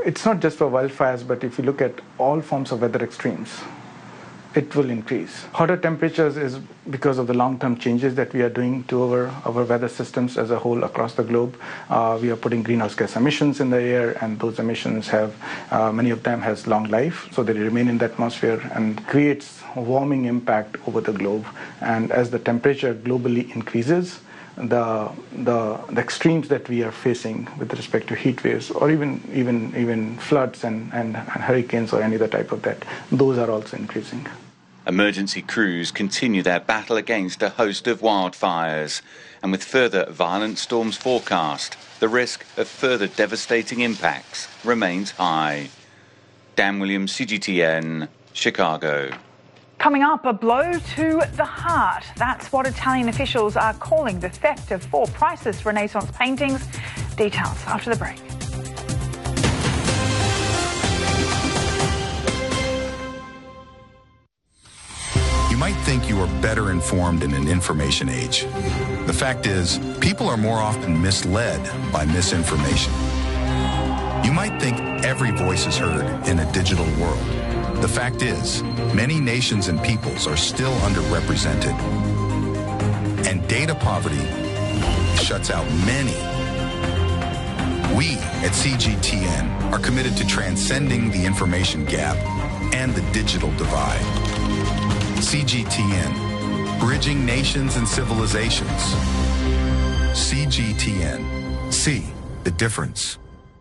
it's not just for wildfires, but if you look at all forms of weather extremes, it will increase. Hotter temperatures is because of the long-term changes that we are doing to our weather systems as a whole across the globe. We are putting greenhouse gas emissions in the air, and those emissions have, many of them has long life, so they remain in the atmosphere and creates a warming impact over the globe. And as the temperature globally increases, the extremes that we are facing with respect to heat waves or even floods and hurricanes or any other type of that, those are also increasing. Emergency crews continue their battle against a host of wildfires, and with further violent storms forecast, the risk of further devastating impacts remains high. Dan Williams, CGTN, Chicago. Coming up, a blow to the heart. That's what Italian officials are calling the theft of 4 priceless Renaissance paintings. Details after the break. You might think you are better informed in an information age. The fact is, people are more often misled by misinformation. You might think every voice is heard in a digital world. The fact is, many nations and peoples are still underrepresented. And data poverty shuts out many. We at CGTN are committed to transcending the information gap and the digital divide. CGTN, bridging nations and civilizations. CGTN, see the difference.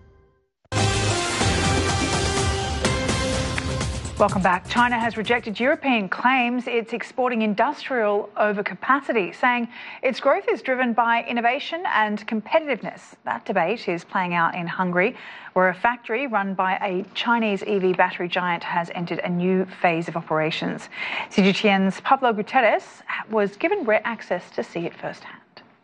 Welcome back. China has rejected European claims it's exporting industrial overcapacity, saying its growth is driven by innovation and competitiveness. That debate is playing out in Hungary, where a factory run by a Chinese EV battery giant has entered a new phase of operations. CGTN's Pablo Guterres was given rare access to see it firsthand.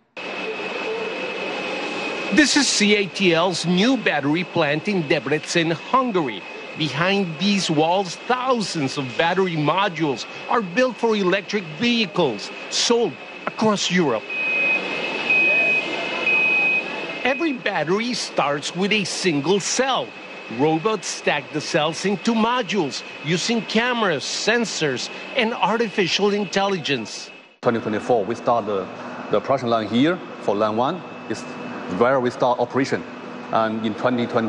This is CATL's new battery plant in Debrecen, Hungary. Behind these walls, thousands of battery modules are built for electric vehicles, sold across Europe. Every battery starts with a single cell. Robots stack the cells into modules using cameras, sensors, and artificial intelligence. 2024, we start the production line here for line 1. Is where we start operation. And in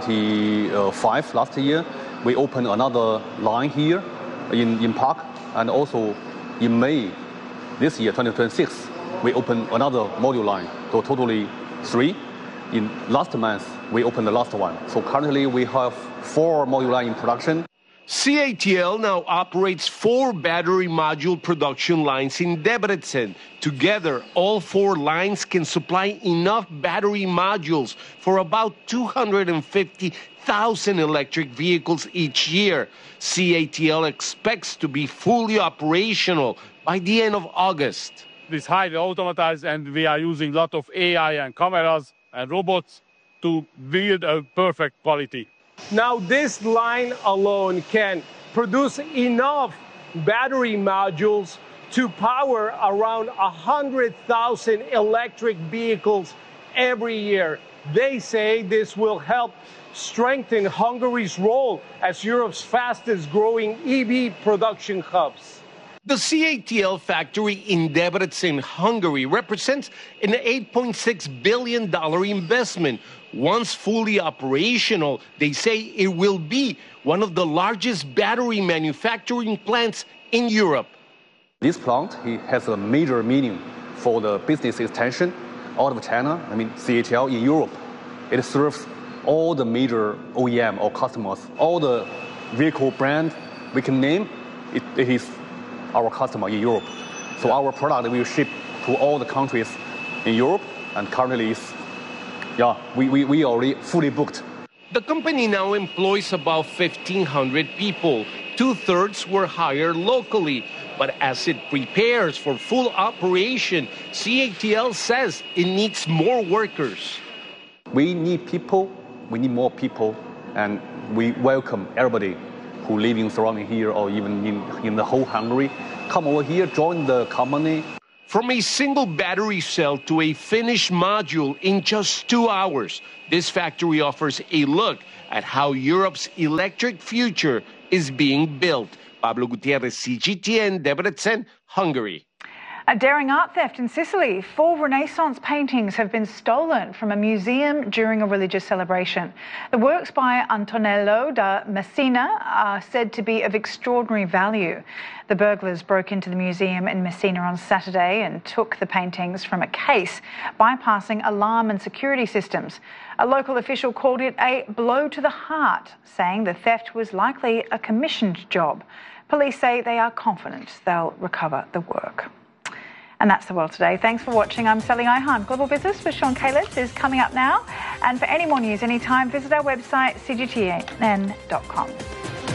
2025, last year, we opened another line here in Park, and also in May this year, 2026, we opened another module line. So totally 3. In last month, we opened the last one. So currently we have 4 module lines in production. CATL now operates 4 battery module production lines in Debrecen. Together, all 4 lines can supply enough battery modules for about 250,000 electric vehicles each year. CATL expects to be fully operational by the end of August. It's highly automated, and we are using a lot of AI and cameras and robots to build a perfect quality. Now, this line alone can produce enough battery modules to power around 100,000 electric vehicles every year. They say this will help strengthen Hungary's role as Europe's fastest growing EV production hubs. The CATL factory in Debrecen, Hungary, represents an $8.6 billion investment. Once fully operational, they say it will be one of the largest battery manufacturing plants in Europe. This plant has a major meaning for the business extension out of China. CATL in Europe. It serves all the major OEM or customers, all the vehicle brands we can name. It is our customer in Europe. So our product will ship to all the countries in Europe, and currently we already fully booked. The company now employs about 1,500 people. 2/3 were hired locally. But as it prepares for full operation, CATL says it needs more workers. We need people, we need more people, and we welcome everybody who living surrounding here or even in the whole Hungary. Come over here, join the company. From a single battery cell to a finished module in just 2 hours, this factory offers a look at how Europe's electric future is being built. Pablo Gutierrez, CGTN, Debrecen, Hungary. A daring art theft in Sicily. 4 Renaissance paintings have been stolen from a museum during a religious celebration. The works by Antonello da Messina are said to be of extraordinary value. The burglars broke into the museum in Messina on Saturday and took the paintings from a case, bypassing alarm and security systems. A local official called it a blow to the heart, saying the theft was likely a commissioned job. Police say they are confident they'll recover the work. And that's The World Today. Thanks for watching. I'm Sally Ihan. Global Business with Sean Kalitz is coming up now. And for any more news anytime, visit our website, cgtn.com.